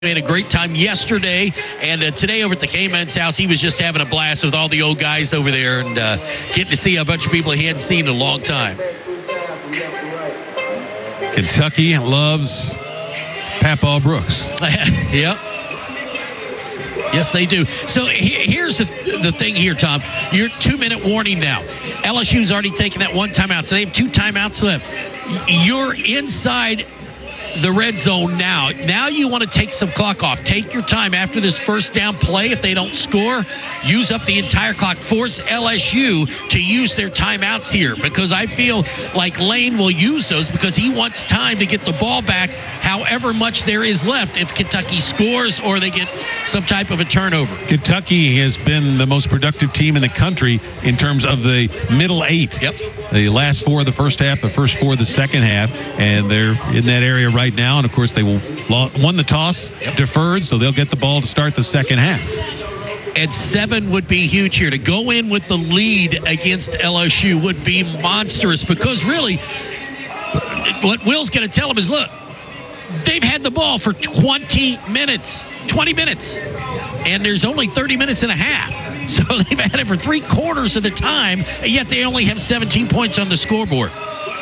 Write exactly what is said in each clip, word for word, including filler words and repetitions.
We had a great time yesterday, and uh, today over at the K-Men's house, he was just having a blast with all the old guys over there and uh, getting to see a bunch of people he hadn't seen in a long time. Kentucky loves Papaw Brooks. Yep. Yes, they do. So he- here's the, the thing here, Tom. Your two-minute warning now. L S U's already taken that one timeout, so they have two timeouts left. You're inside the red zone now. Now you want to take some clock off. Take your time after this first down play. If they don't score, use up the entire clock. Force L S U to use their timeouts here, because I feel like Lane will use those because he wants time to get the ball back however much there is left if Kentucky scores or they get some type of a turnover. Kentucky has been the most productive team in the country in terms of the middle eight. Yep. The last four of the first half, the first four of the second half, and they're in that area right now. And, of course, they will won the toss, yep. deferred, so they'll get the ball to start the second half. And seven would be huge here. To go in with the lead against L S U would be monstrous, because really what Will's going to tell them is, look, they've had the ball for twenty minutes. twenty minutes. And there's only thirty minutes and a half. So they've had it for three quarters of the time, and yet they only have seventeen points on the scoreboard.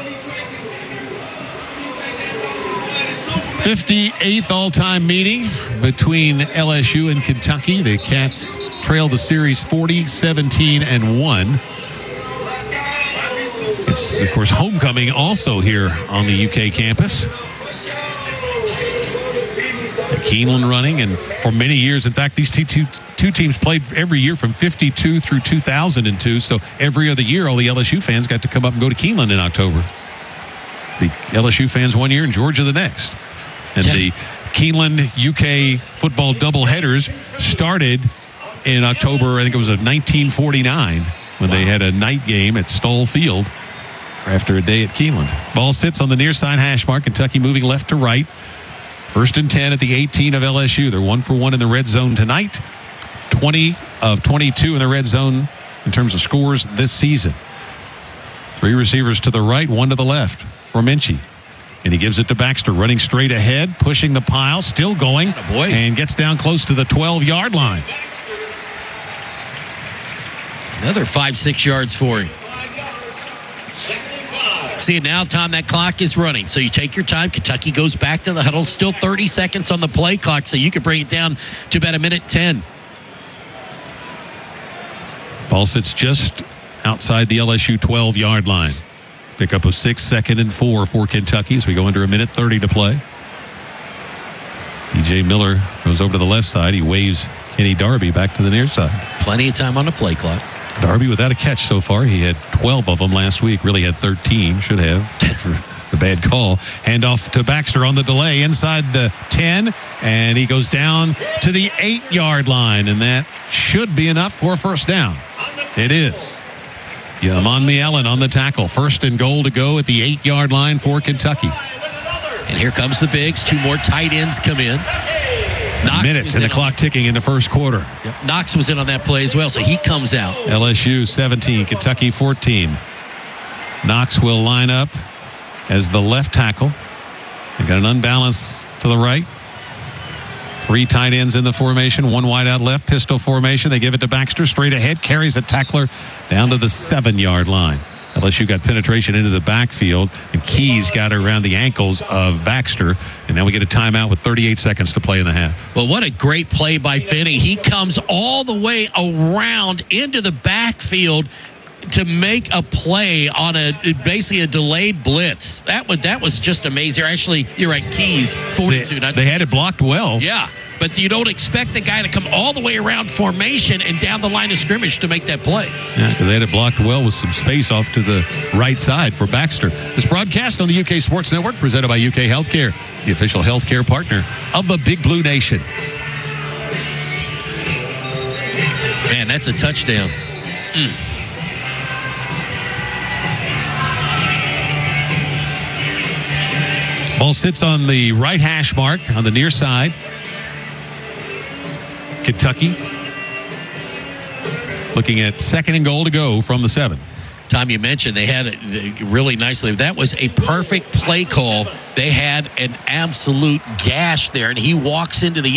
fifty-eighth all-time meeting between L S U and Kentucky. The Cats trail the series forty, seventeen, and one. It's, of course, homecoming also here on the U K campus. Keeneland running, and for many years, in fact, these two, two, two teams played every year from fifty-two through two thousand two, so every other year all the L S U fans got to come up and go to Keeneland in October. The L S U fans one year and Georgia the next. And yeah. the Keeneland U K football doubleheaders started in October, I think it was of nineteen forty-nine, when wow. they had a night game at Stoll Field after a day at Keeneland. Ball sits on the near side hash mark. Kentucky moving left to right. First and ten at the eighteen of L S U. They're one for one in the red zone tonight. twenty of twenty-two in the red zone in terms of scores this season. Three receivers to the right, one to the left for Minchie. And he gives it to Baxter, running straight ahead, pushing the pile, still going, oh boy. and gets down close to the twelve-yard line. Another five, six yards for him. See, now, Tom, that clock is running. So you take your time. Kentucky goes back to the huddle. Still thirty seconds on the play clock, so you can bring it down to about a minute ten. Ball sits just outside the L S U twelve-yard line. Pickup of six, second and four for Kentucky as we go under a minute thirty to play. D J Miller goes over to the left side. He waves Kenny Darby back to the near side. Plenty of time on the play clock. Darby without a catch so far. He had twelve of them last week. Really had thirteen. Should have for the bad call. Handoff to Baxter on the delay inside the ten. And he goes down to the eight-yard line. And that should be enough for a first down. It is. Yamanmi Allen on the tackle. First and goal to go at the eight-yard line for Kentucky. And here comes the bigs. Two more tight ends come in. Knox Minutes and the clock ticking in the first quarter. Yep. Knox was in on that play as well, so he comes out. L S U seventeen, Kentucky fourteen. Knox will line up as the left tackle. They got an unbalance to the right. Three tight ends in the formation, one wide out left, pistol formation. They give it to Baxter, straight ahead, carries a tackler down to the seven-yard line. L S U got penetration into the backfield, and Keys got around the ankles of Baxter, and now we get a timeout with thirty-eight seconds to play in the half. Well, what a great play by Finney. He comes all the way around into the backfield to make a play on a basically a delayed blitz. That was, that was just amazing. Actually, you're right, Keys, forty-two. They, they had it blocked well. Yeah. But you don't expect the guy to come all the way around formation and down the line of scrimmage to make that play. Yeah, because they had it blocked well with some space off to the right side for Baxter. This broadcast on the U K Sports Network presented by U K Healthcare, the official healthcare partner of the Big Blue Nation. Man, that's a touchdown. Mm. Ball sits on the right hash mark on the near side. Kentucky looking at second and goal to go from the seven. Tom, you mentioned they had it really nicely. That was a perfect play call they had an absolute gash there, and he walks into the